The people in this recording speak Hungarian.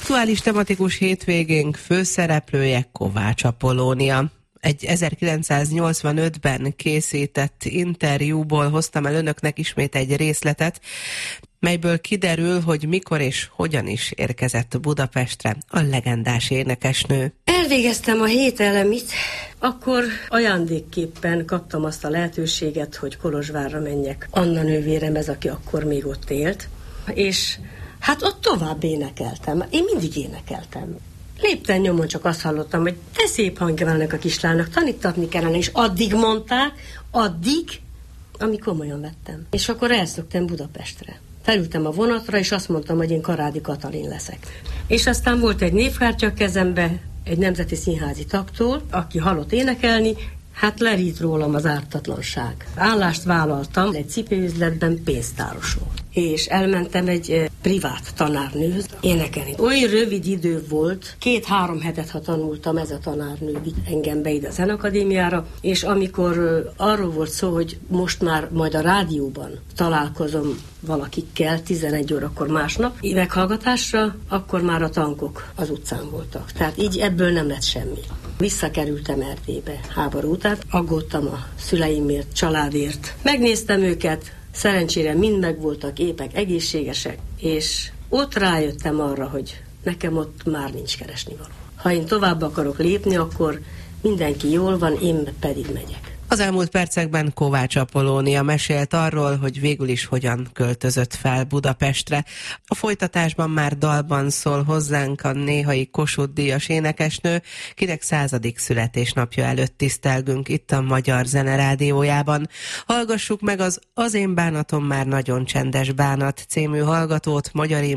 Aktuális tematikus hétvégénk főszereplője Kovács Apollónia. Egy 1985-ben készített interjúból hoztam el önöknek ismét egy részletet, melyből kiderül, hogy mikor és hogyan is érkezett Budapestre a legendás énekesnő. Elvégeztem a 7 elemit, akkor ajándékképpen kaptam azt a lehetőséget, hogy Kolozsvárra menjek. Anna nővérem ez, aki akkor még ott élt, és hát ott tovább énekeltem. Én mindig énekeltem. Lépten nyomon csak azt hallottam, hogy de szép hangja van ennek a kislánynak, tanítatni kellene, és addig mondták, amíg komolyan vettem. És akkor elszöktem Budapestre. Felültem a vonatra, és azt mondtam, hogy én Karádi Katalin leszek. És aztán volt egy névkártya a kezembe, egy nemzeti színházi tagtól, aki hallott énekelni, hát lerít rólam az ártatlanság. Állást vállaltam egy cipőüzletben pénztárosról. És elmentem egy privát tanárnőhöz énekelni. Olyan rövid idő volt, 2-3 hetet, ha tanultam, ez a tanárnő vitt engem be ide a Zenakadémiára, és amikor arról volt szó, hogy most már majd a rádióban találkozom valakikkel 11 órakor másnap meghallgatásra, akkor már a tankok az utcán voltak. Tehát így ebből nem lett semmi. Visszakerültem Erdélybe háború után, aggódtam a szüleimért, családért. Megnéztem őket, szerencsére mind meg voltak épek, egészségesek, és ott rájöttem arra, hogy nekem ott már nincs keresnivaló. Ha én tovább akarok lépni, akkor mindenki jól van, én pedig megyek. Az elmúlt percekben Kovács Apollónia mesélt arról, hogy végül is hogyan költözött fel Budapestre. A folytatásban már dalban szól hozzánk a néhai Kossuth-díjas énekesnő, kinek 100. születésnapja előtt tisztelgünk itt a Magyar Zene Rádiójában. Hallgassuk meg az én bánatom már nagyon csendes bánat című hallgatót, Magyari